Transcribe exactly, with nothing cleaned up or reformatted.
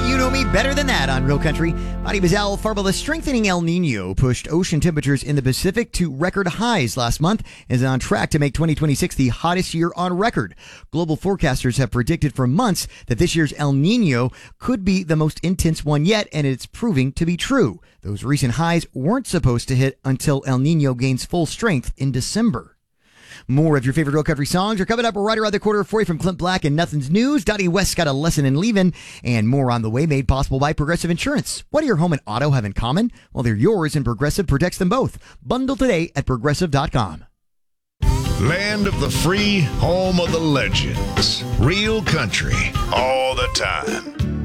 You know me better than that on Real Country. My name is Al Farba. The strengthening El Nino pushed ocean temperatures in the Pacific to record highs last month and is on track to make twenty twenty-six the hottest year on record. Global forecasters have predicted for months that this year's El Nino could be the most intense one yet, and it's proving to be true. Those recent highs weren't supposed to hit until El Nino gains full strength in December. More of your favorite Real Country songs are coming up right around the corner for you from Clint Black and Nothing's News. Dottie West got a lesson in leaving, and more on the way, made possible by Progressive Insurance. What do your home and auto have in common? Well, they're yours, and Progressive protects them both. Bundle today at progressive dot com. Land of the free, home of the legends. Real Country, all the time.